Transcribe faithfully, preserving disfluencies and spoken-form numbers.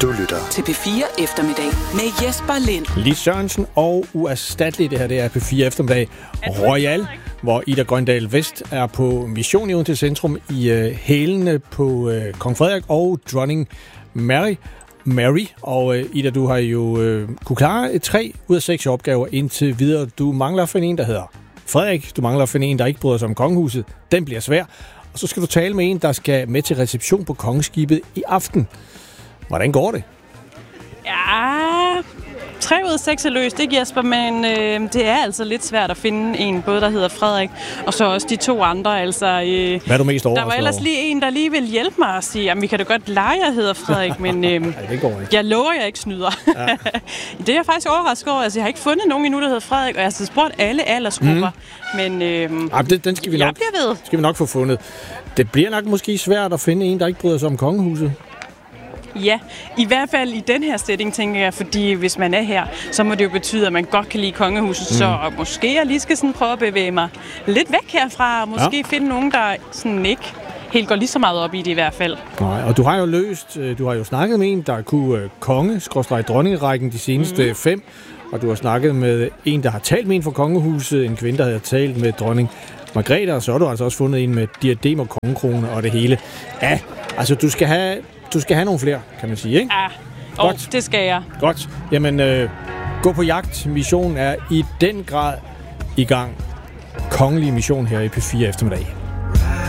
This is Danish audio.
Du lytter til P fire Eftermiddag med Jesper Lind. Lis Sørensen og uerstattelig, det her det er P fire Eftermiddag Royal, hvor Ida Grøndal Vest er på mission i Odense Centrum i uh, hælene på uh, Kong Frederik og dronning Mary. Mary. Og uh, Ida, du har jo uh, kunne klare tre ud af seks opgaver indtil videre. Du mangler at finde en, der hedder Frederik. Du mangler at finde en, der ikke bryder sig om kongehuset. Den bliver svær. Og så skal du tale med en, der skal med til reception på kongeskibet i aften. Hvordan går det? Ja, tre ud af seks er løst, ikke Jesper, men øh, det er altså lidt svært at finde en, både der hedder Frederik, og så også de to andre. Altså, øh, Hvad er du mest overrasket over? Der var ellers lige en, der lige vil hjælpe mig og sige, at vi kan da godt lege, jeg hedder Frederik, men øh, Ej, det går ikke. Jeg lover, jeg ikke snyder. Ja. Det er jeg faktisk overrasket over. Altså, jeg har ikke fundet nogen endnu, der hedder Frederik, og jeg har så spurgt alle aldersgrupper, mm. men øh, Ej, det, den skal vi, nok, skal vi nok få fundet. Det bliver nok måske svært at finde en, der ikke bryder sig om kongehuset. Ja, i hvert fald i den her setting, tænker jeg, fordi hvis man er her, så må det jo betyde, at man godt kan lide kongehuset, mm. så måske jeg lige skal sådan prøve at bevæge mig lidt væk herfra, og måske ja. finde nogen, der sådan ikke helt går lige så meget op i det i hvert fald. Nej, og du har jo løst, du har jo snakket med en, der kunne konge, skråstreg dronningerækken de seneste mm. fem, og du har snakket med en, der har talt med en fra kongehuset, en kvinde, der har talt med dronning Margrethe, og så har du altså også fundet en med diadem og kongekrone og det hele. Ja, altså du skal have Du skal have nogle flere, kan man sige, ikke? Ja, og det skal jeg. Godt. Jamen, øh, gå på jagt. Missionen er i den grad i gang. Kongelig mission her i P fire Eftermiddag.